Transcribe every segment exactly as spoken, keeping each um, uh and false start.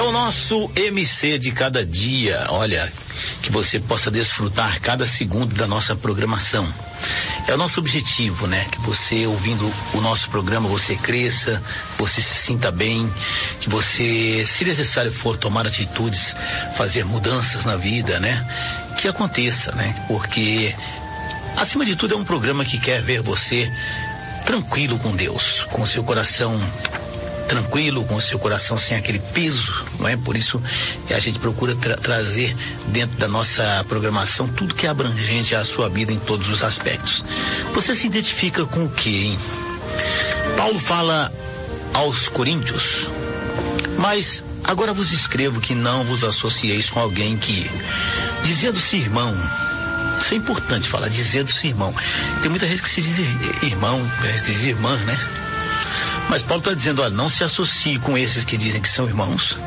o nosso M C de cada dia. Olha, que você possa desfrutar cada segundo da nossa programação. É o nosso objetivo, né? Que você, ouvindo o nosso programa, você cresça, você se sinta bem, que você, se necessário for tomar atitudes, fazer mudanças na vida, né? Que aconteça, né? Porque, acima de tudo, é um programa que quer ver você tranquilo com Deus, com o seu coração tranquilo, com o seu coração sem aquele peso, não é? Por isso a gente procura tra- trazer dentro da nossa programação tudo que é abrangente à sua vida em todos os aspectos. Você se identifica com o quê, hein? Paulo fala aos Coríntios: mas agora vos escrevo que não vos associeis com alguém que, dizendo-se irmão, isso é importante falar, dizendo-se irmão. Tem muita gente que se diz irmão, que diz irmã, né? Mas Paulo está dizendo, olha, não se associe com esses que dizem que são irmãos,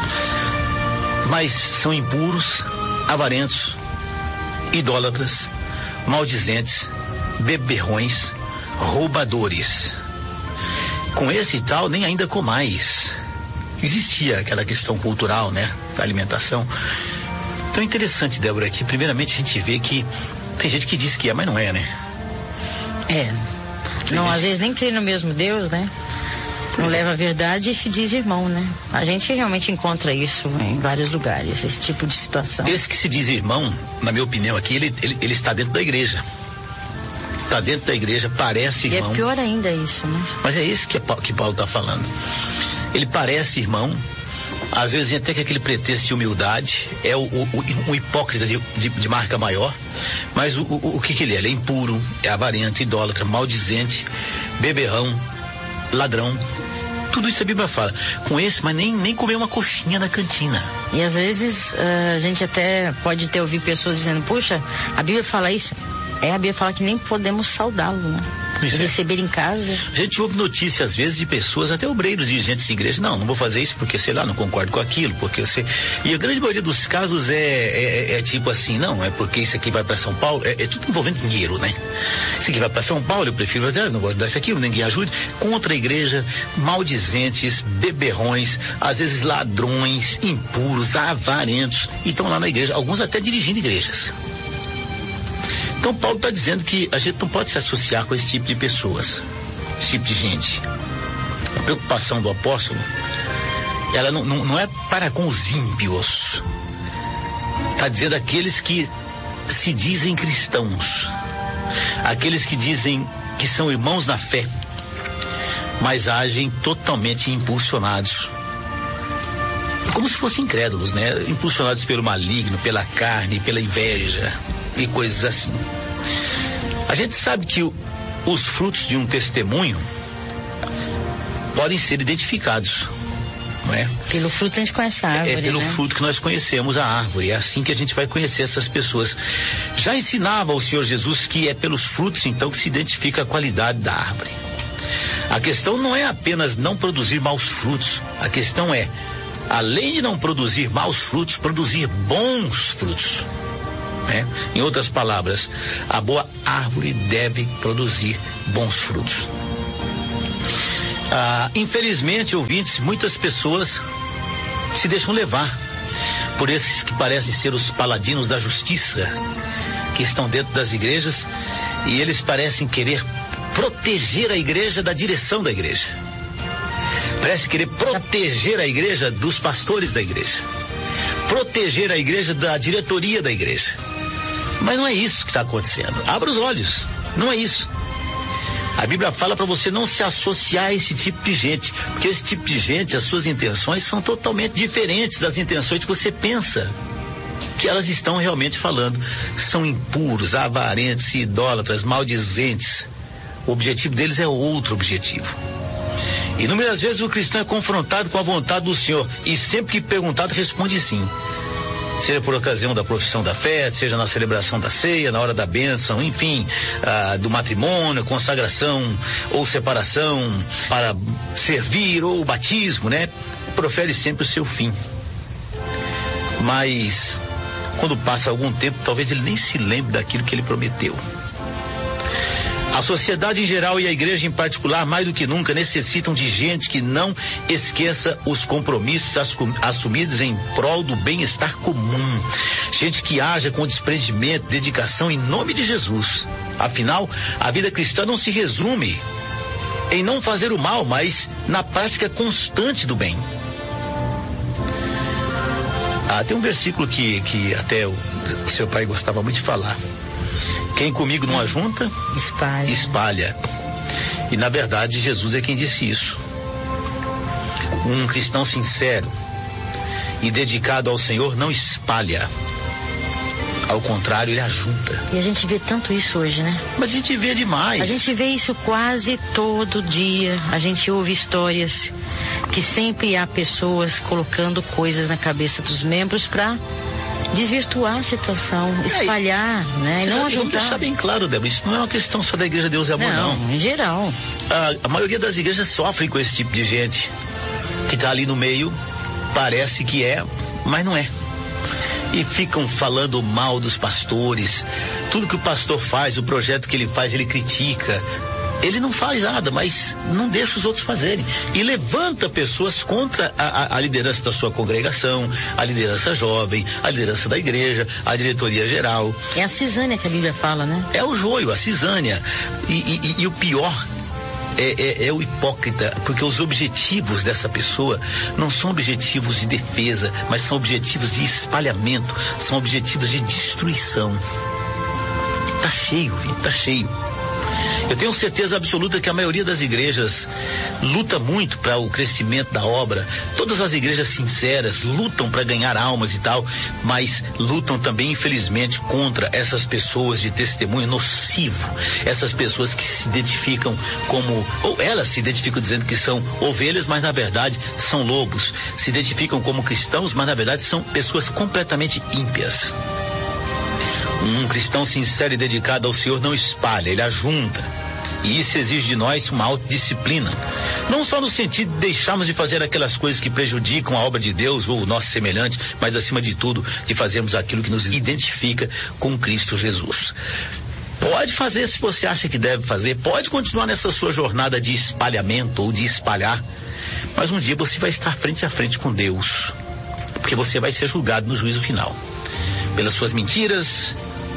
mas são impuros, avarentos, idólatras, maldizentes, beberrões, roubadores. Com esse e tal, nem ainda comais. Existia aquela questão cultural, né, da alimentação. Então é interessante, Débora, que primeiramente a gente vê que tem gente que diz que é, mas não é, né? É. Tem não, gente... às vezes nem tem no mesmo Deus, né? Não pois leva é. a verdade e se diz irmão, né? A gente realmente encontra isso em vários lugares, esse tipo de situação. Esse que se diz irmão, na minha opinião aqui, ele, ele, ele está dentro da igreja. Está dentro da igreja, parece irmão. E é pior ainda isso, né? Mas é isso que, que Paulo está falando. Ele parece irmão, às vezes até que aquele pretexto de humildade, é o, o, o, um hipócrita de, de, de marca maior, mas o, o, o que que ele é? Ele é impuro, é avarento, idólatra, maldizente, beberrão, ladrão. Tudo isso a Bíblia fala. Com esse, mas nem, nem comer uma coxinha na cantina. E às vezes uh, a gente até pode ter ouvido pessoas dizendo, puxa, a Bíblia fala isso. É, a Bíblia fala que nem podemos saudá-lo, né? Pois é. Receber em casa. A gente ouve notícias às vezes de pessoas, até obreiros dirigentes de igreja, não, não vou fazer isso porque, sei lá, não concordo com aquilo, porque você... E a grande maioria dos casos é, é, é tipo assim, não, é porque isso aqui vai para São Paulo, é, é tudo envolvendo dinheiro, né? Isso aqui vai para São Paulo, eu prefiro fazer, ah, não gosto de dar isso aqui, ninguém ajude. Contra a igreja, maldizentes, beberrões, às vezes ladrões, impuros, avarentos, e estão lá na igreja, alguns até dirigindo igrejas. Então Paulo está dizendo que a gente não pode se associar com esse tipo de pessoas, esse tipo de gente. A preocupação do apóstolo, ela não, não, não é para com os ímpios. Está dizendo aqueles que se dizem cristãos, aqueles que dizem que são irmãos na fé, mas agem totalmente impulsionados, como se fossem incrédulos, né? Impulsionados pelo maligno, pela carne, pela inveja e coisas assim. A gente sabe que o, os frutos de um testemunho podem ser identificados, não é? Pelo fruto a gente conhece a árvore, É pelo né? fruto que nós conhecemos a árvore, é assim que a gente vai conhecer essas pessoas. Já ensinava o Senhor Jesus que é pelos frutos então que se identifica a qualidade da árvore. A questão não é apenas não produzir maus frutos, a questão é, além de não produzir maus frutos, produzir bons frutos. Né? Em outras palavras, a boa árvore deve produzir bons frutos. Ah, infelizmente, ouvintes, muitas pessoas se deixam levar por esses que parecem ser os paladinos da justiça, que estão dentro das igrejas, e eles parecem querer proteger a igreja da direção da igreja. Parece querer proteger a igreja dos pastores da igreja, proteger a igreja da diretoria da igreja. Mas não é isso que está acontecendo. Abra os olhos, não é isso. A Bíblia fala para você não se associar a esse tipo de gente, porque esse tipo de gente, as suas intenções são totalmente diferentes das intenções que você pensa que elas estão realmente falando. São impuros, avarentos, idólatras, maldizentes. O objetivo deles é outro objetivo. Inúmeras vezes o cristão é confrontado com a vontade do Senhor e sempre que perguntado responde sim. Seja por ocasião da profissão da fé, seja na celebração da ceia, na hora da bênção, enfim, ah, do matrimônio, consagração ou separação, para servir ou batismo, né? Profere sempre o seu fim. Mas quando passa algum tempo, talvez ele nem se lembre daquilo que ele prometeu. A sociedade em geral e a igreja em particular, mais do que nunca, necessitam de gente que não esqueça os compromissos assumidos em prol do bem-estar comum. Gente que haja com desprendimento, dedicação em nome de Jesus. Afinal, a vida cristã não se resume em não fazer o mal, mas na prática constante do bem. Ah, tem um versículo que, que até o, o seu pai gostava muito de falar. Quem comigo não ajunta, espalha. espalha. E na verdade Jesus é quem disse isso. Um cristão sincero e dedicado ao Senhor não espalha. Ao contrário, ele ajunta. E a gente vê tanto isso hoje, né? Mas a gente vê demais. A gente vê isso quase todo dia. A gente ouve histórias que sempre há pessoas colocando coisas na cabeça dos membros para desvirtuar a situação, espalhar, é, né? E não ajudar. Vamos deixar bem claro, Débora, isso não é uma questão só da Igreja Deus e Amor, não. Não, em geral. A, a maioria das igrejas sofrem com esse tipo de gente que está ali no meio, parece que é, mas não é. E ficam falando mal dos pastores. Tudo que o pastor faz, o projeto que ele faz, ele critica. Ele não faz nada, mas não deixa os outros fazerem. E levanta pessoas contra a, a, a liderança da sua congregação, a liderança jovem, a liderança da igreja, a diretoria geral. É a cisânia que a Bíblia fala, né? É o joio, a cisânia. E, e, e o pior é, é, é o hipócrita, porque os objetivos dessa pessoa não são objetivos de defesa, mas são objetivos de espalhamento, são objetivos de destruição. Tá cheio, Vini, tá cheio. Eu tenho certeza absoluta que a maioria das igrejas luta muito para o crescimento da obra. Todas as igrejas sinceras lutam para ganhar almas e tal, mas lutam também, infelizmente, contra essas pessoas de testemunho nocivo. Essas pessoas que se identificam como, ou elas se identificam dizendo que são ovelhas, mas na verdade são lobos. Se identificam como cristãos, mas na verdade são pessoas completamente ímpias. Um cristão sincero e dedicado ao Senhor não espalha, ele ajunta. E isso exige de nós uma autodisciplina. Não só no sentido de deixarmos de fazer aquelas coisas que prejudicam a obra de Deus ou o nosso semelhante, mas acima de tudo, de fazermos aquilo que nos identifica com Cristo Jesus. Pode fazer se você acha que deve fazer, pode continuar nessa sua jornada de espalhamento ou de espalhar, mas um dia você vai estar frente a frente com Deus, porque você vai ser julgado no juízo final. Pelas suas mentiras,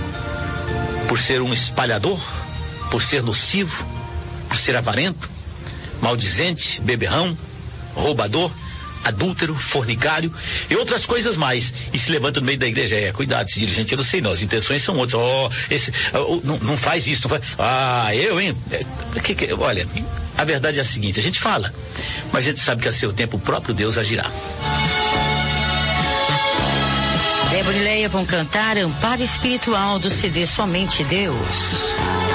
por ser um espalhador, por ser nocivo, por ser avarento, maldizente, beberrão, roubador, adúltero, fornicário e outras coisas mais. E se levanta no meio da igreja. É, cuidado, esse dirigente, eu não sei não, as intenções são outras. Oh, esse, oh, não, não faz isso, não faz. Ah, eu, hein? É, que, que, olha, a verdade é a seguinte, a gente fala, mas a gente sabe que a seu tempo o próprio Deus agirá. Débora e Leia vão cantar Amparo Espiritual do C D Somente Deus.